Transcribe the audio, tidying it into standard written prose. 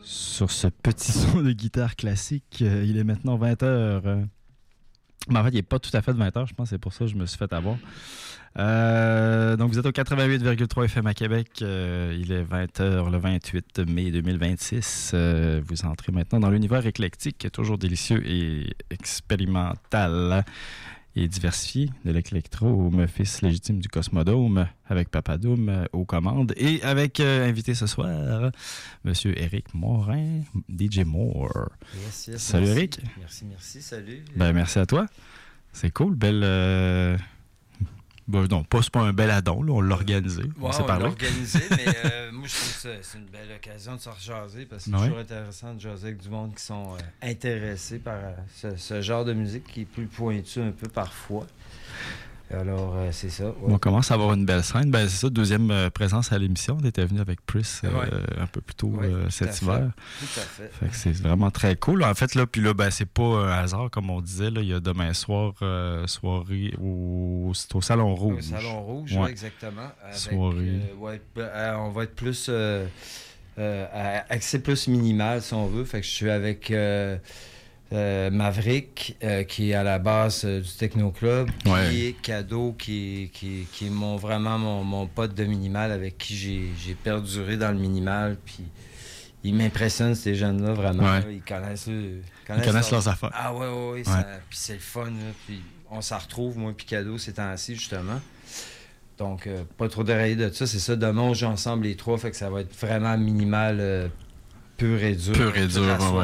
sur ce petit son de guitare classique. Il est maintenant 20h. Mais en fait, il n'est pas tout à fait de 20h, je pense. C'est pour ça que je me suis fait avoir. Donc, vous êtes au 88,3 FM à Québec. Il est 20h le 28 mai 2026. Vous entrez maintenant dans l'univers éclectique, toujours délicieux et expérimental et diversifié de l'électro, fils légitime du Cosmodome, avec Papadoum aux commandes. Et avec invité ce soir, Monsieur Éric Morin, DJ Moore. Yes, salut merci. Éric. Merci, salut. Ben, merci à toi. C'est cool, belle... Ben non, c'est pas un bel addon, là, on l'a organisé. On s'est parlé. l'a organisé, mais moi, je trouve que c'est une belle occasion de se rejaser parce que c'est toujours intéressant de jaser avec du monde qui sont intéressés par ce genre de musique qui est plus pointu un peu parfois. Alors, c'est ça. Ouais. On commence à avoir une belle scène. Ben, c'est ça, deuxième présence à l'émission. On était venu avec Pris un peu plus tôt cet hiver. Tout à fait. Fait que c'est vraiment très cool. En fait, là, puis là, ben, c'est pas un hasard, comme on disait. Là, il y a demain soir, soirée c'est au Salon Rouge. Au Salon Rouge, ouais. Exactement. Avec, soirée. On va être plus... accès plus minimal, si on veut. Fait que je suis avec... Maverick, qui est à la base du Techno Club, qui est Cadeau, qui est vraiment mon pote de minimal avec qui j'ai perduré dans le minimal. Puis ils m'impressionnent, ces jeunes-là, vraiment. Ouais. Là, ils connaissent leurs affaires. Ah ouais. Puis c'est le fun. Là, puis on s'en retrouve, moi puis Cadeau, ces temps-ci, justement. Donc, pas trop déraillé de ça. C'est ça, demain, on joue ensemble les trois. Fait que ça va être vraiment minimal, pur et dur. Pur et dur,